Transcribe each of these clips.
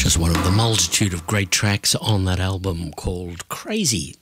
Just one of the multitude of great tracks on that album called Crazy!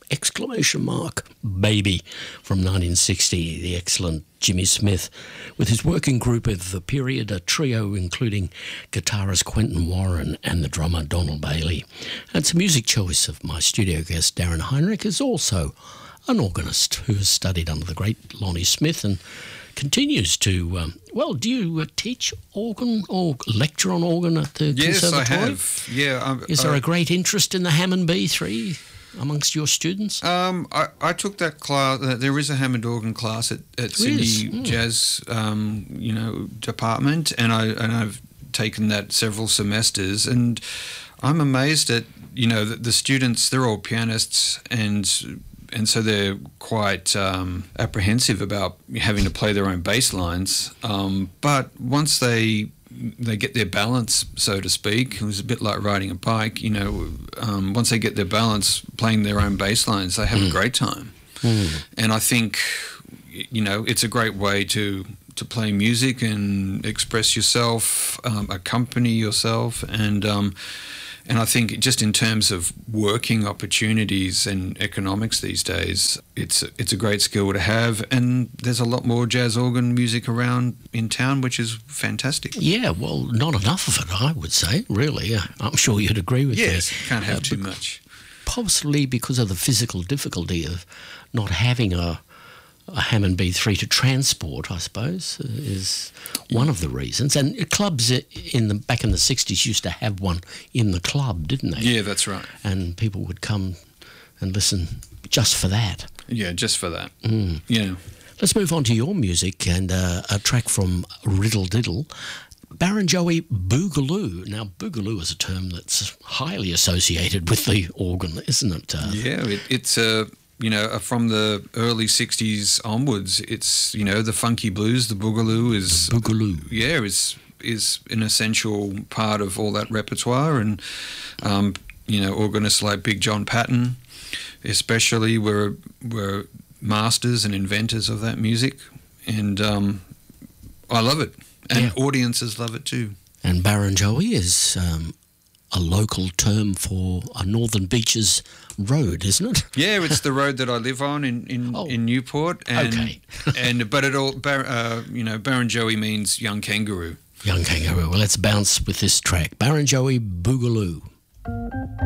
Baby from 1960, the excellent Jimmy Smith with his working group of the period, a trio including guitarist Quentin Warren and the drummer Donald Bailey. And it's a music choice of my studio guest Darren Heinrich, is also an organist who has studied under the great Lonnie Smith and continues to, do you teach organ or lecture on organ at the Conservatoire? Yes, I have. Yeah. Is there a great interest in the Hammond B3 amongst your students? I took that class. There is a Hammond organ class at Sydney Jazz, department, and I've taken that several semesters, and I'm amazed at the students. They're all pianists, and so they're quite apprehensive about having to play their own bass lines. But once they get their balance, so to speak, it was a bit like riding a bike, once they get their balance playing their own bass lines, they have a great time. And I think, it's a great way to play music and express yourself, accompany yourself, and I think just in terms of working opportunities and economics these days, it's a great skill to have, and there's a lot more jazz organ music around in town, which is fantastic. Yeah, well, not enough of it, I would say, really. I'm sure you'd agree with that. Yes, can't have too much. Possibly because of the physical difficulty of not having a Hammond B3 to transport, I suppose, is one of the reasons. And clubs back in the 60s used to have one in the club, didn't they? Yeah, that's right. And people would come and listen just for that. Yeah, just for that. Yeah. Let's move on to your music and a track from Riddle Diddle, Barrenjoey Boogaloo. Now, Boogaloo is a term that's highly associated with the organ, isn't it? It's from the early 60s onwards, it's, the funky blues, the boogaloo is... Boogaloo. Yeah, is an essential part of all that repertoire, and, organists like Big John Patton especially were masters and inventors of that music, and I love it, and audiences love it too. And Barrenjoey is... a local term for a Northern Beaches road, isn't it? Yeah, it's the road that I live on in Newport. And, okay. But it all, Barrenjoey means young kangaroo. Young kangaroo. Well, let's bounce with this track. Barrenjoey Boogaloo.